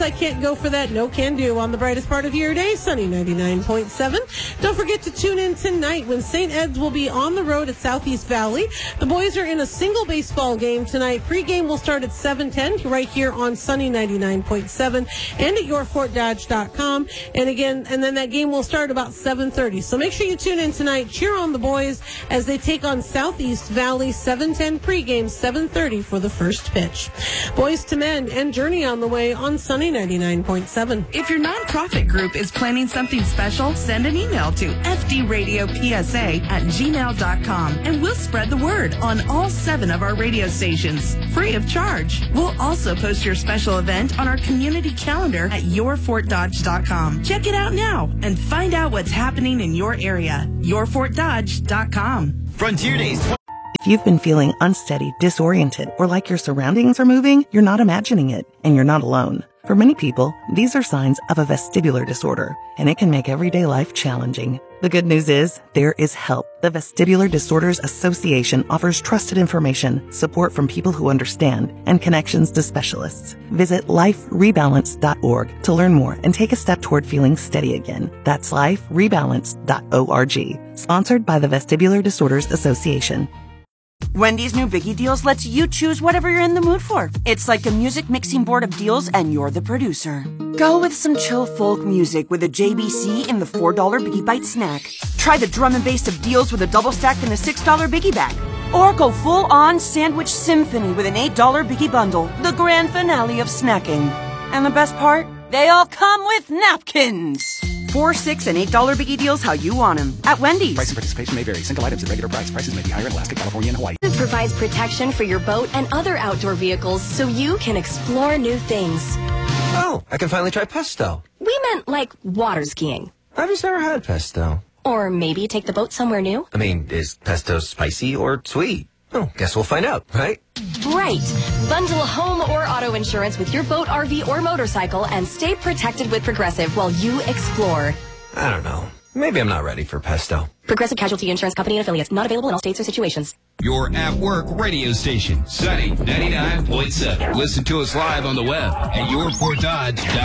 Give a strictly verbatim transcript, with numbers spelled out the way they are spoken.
I can't go for that. No can do on the brightest part of your day. Sunny ninety-nine point seven. Don't forget to tune in tonight when Saint Ed's will be on the road at Southeast Valley. The boys are in a single baseball game tonight. Pre-game will start at seven ten right here on Sunny ninety-nine point seven and at your fort dodge dot com. And again, and then that game will start about seven thirty. So make sure you tune in tonight. Cheer on the boys as they take on Southeast Valley. seven ten pregame, seven thirty for the first pitch. Boys to Men and Journey on the way on Sunny ninety-nine point seven. If your nonprofit group is planning something special, send an email to f d radio p s a at gmail dot com and we'll spread the word on all seven of our radio stations, free of charge. We'll also post your special event on our community calendar at your fort dodge dot com. Check it out now and find out what's happening in your area. your fort dodge dot com. Frontier Days. If you've been feeling unsteady, disoriented, or like your surroundings are moving, you're not imagining it, and you're not alone. For many people, these are signs of a vestibular disorder, and it can make everyday life challenging. The good news is, there is help. The Vestibular Disorders Association offers trusted information, support from people who understand, and connections to specialists. Visit life rebalance dot org to learn more and take a step toward feeling steady again. That's life rebalance dot org. Sponsored by the Vestibular Disorders Association. Wendy's new Biggie Deals lets you choose whatever you're in the mood for. It's like a music mixing board of deals and you're the producer. Go with some chill folk music with a J B C in the four dollar Biggie Bite snack. Try the drum and bass of deals with a double stack in the six dollar Biggie bag. Or go full-on sandwich symphony with an eight dollar Biggie bundle, the grand finale of snacking. And the best part? They all come with napkins. Four, six, and eight dollar Biggie Deals how you want them at Wendy's. Price and participation may vary. Single items at regular price. Prices may be higher in Alaska, California, and Hawaii. It provides protection for your boat and other outdoor vehicles so you can explore new things. Oh, I can finally try pesto. We meant like water skiing. I've just never had pesto. Or maybe take the boat somewhere new. I mean, is pesto spicy or sweet? Oh, guess we'll find out, right? Right. Bundle home or auto insurance with your boat, R V, or motorcycle and stay protected with Progressive while you explore. I don't know. Maybe I'm not ready for pesto. Progressive Casualty Insurance Company and affiliates. Not available in all states or situations. Your at-work radio station, Sunny ninety-nine point seven. Listen to us live on the web at your fort dodge dot com.